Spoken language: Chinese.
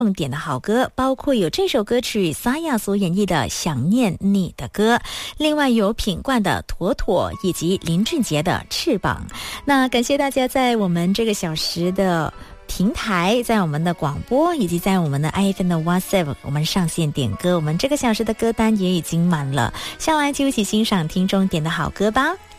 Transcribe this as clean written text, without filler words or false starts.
点的好歌，包括有这首歌曲沙哑所演绎的《想念你的歌》，另外有品冠的《妥妥》以及林俊杰的《翅膀》。那感谢大家在我们这个小时的平台，在我们的广播以及在我们的 IFN 的 WhatsApp 我们上线点歌，我们这个小时的歌单也已经满了，下来就一起欣赏听众点的好歌吧。